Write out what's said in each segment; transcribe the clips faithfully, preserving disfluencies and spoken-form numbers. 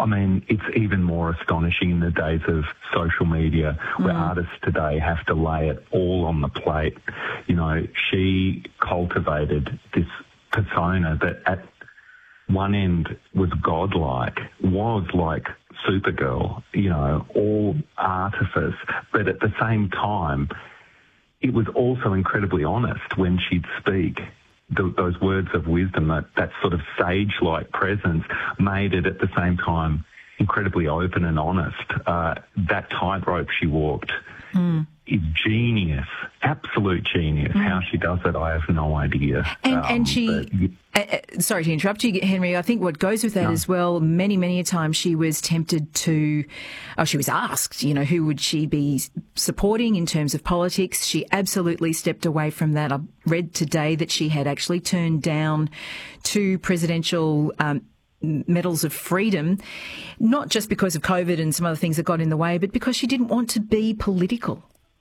mean, it's even more astonishing in the days of social media where mm. artists today have to lay it all on the plate. You know, she cultivated this persona that at one end was godlike, was like Supergirl, you know, all artifice, but at the same time, it was also incredibly honest when she'd speak. The, those words of wisdom, that, that sort of sage-like presence made it at the same time incredibly open and honest. Uh, that tightrope she walked mm. is genius, absolute genius. Mm. How she does it, I have no idea. And, um, and she... But, Uh, sorry to interrupt you, Henry. I think what goes with that no. as well, many, many a time she was tempted to, oh, she was asked, you know, who would she be supporting in terms of politics. She absolutely stepped away from that. I read today that she had actually turned down two presidential um, medals of freedom, not just because of COVID and some other things that got in the way, but because she didn't want to be political.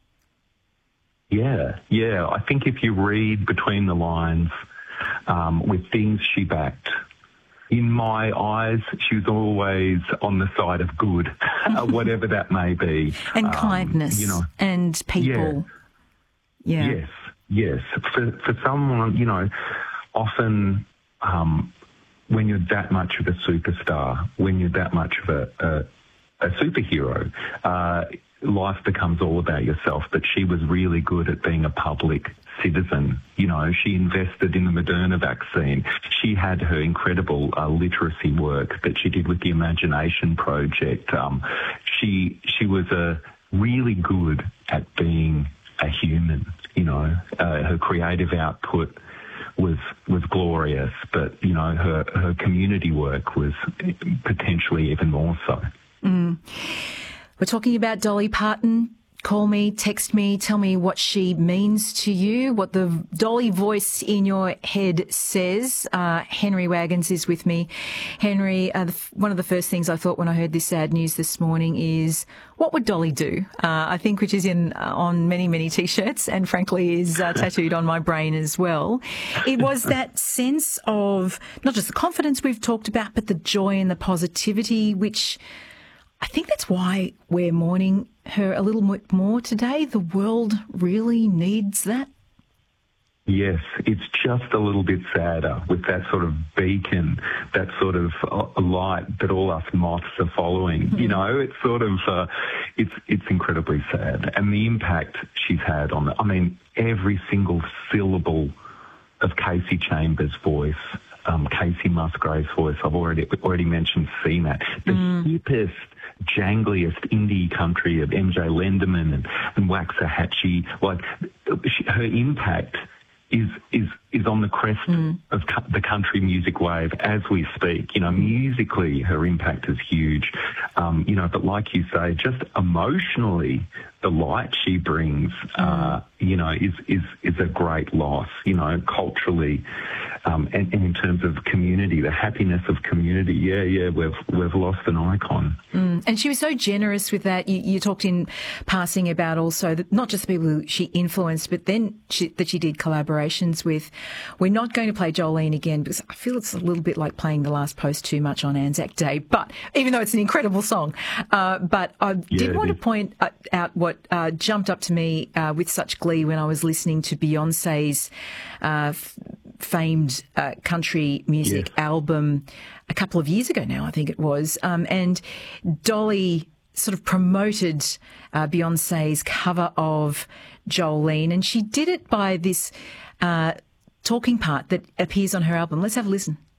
Yeah, yeah. I think if you read between the lines, Um, with things she backed, in my eyes, she was always on the side of good, uh, whatever that may be. And um, kindness you know, and people. Yeah. yeah. Yes, yes. For, for someone, you know, often um, when you're that much of a superstar, when you're that much of a, a, a superhero, uh, life becomes all about yourself. But she was really good at being a public citizen. You know, she invested in the Moderna vaccine. She had her incredible uh, literacy work that she did with the Imagination Project. Um, she she was a really good at being a human. You know, uh, her creative output was was glorious, but you know, her her community work was potentially even more so. Mm. We're talking about Dolly Parton. Call me, text me, tell me what she means to you, what the Dolly voice in your head says. Uh, Henry Wagons is with me. Henry, uh, the, one of the first things I thought when I heard this sad news this morning is, what would Dolly do? Uh, I think which is in uh, on many, many T-shirts and frankly is uh, tattooed on my brain as well. It was that sense of not just the confidence we've talked about, but the joy and the positivity, which I think that's why we're mourning her a little bit more today. The world really needs that. Yes, it's just a little bit sadder with that sort of beacon, that sort of uh, light that all us moths are following. Mm-hmm. You know, it's sort of, uh, it's it's incredibly sad. And the impact she's had on, the, I mean, every single syllable of Casey Chambers' voice, um, Casey Musgrave's voice, I've already already mentioned C MAT, the mm. hippest, jangliest indie country of M J Lenderman and, and Waxahachie. Like, she, her impact is is is on the crest mm. of cu- the country music wave as we speak. You know, musically, her impact is huge. Um, you know, but like you say, just emotionally, the light she brings, mm. uh, you know, is, is, is a great loss, you know, culturally, um, and, and in terms of community, the happiness of community. Yeah, yeah, we've, we've lost an icon. Mm. And she was so generous with that. You, you talked in passing about also that not just the people who she influenced, but then she, that she did collaborations with. We're not going to play Jolene again because I feel it's a little bit like playing The Last Post too much on Anzac Day, but even though it's an incredible song. Uh, but I yeah, did want to point out what uh, jumped up to me uh, with such glee when I was listening to Beyonce's uh, f- famed uh, country music yeah. album a couple of years ago now, I think it was. Um, and Dolly sort of promoted uh, Beyonce's cover of Jolene, and she did it by this uh, talking part that appears on her album. Let's have a listen.